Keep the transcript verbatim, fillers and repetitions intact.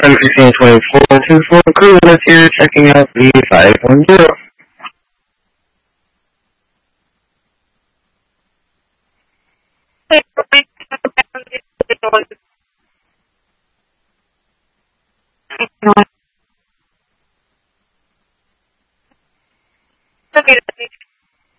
Flight Christina twenty-four two four crew, let's here checking out the five one zero.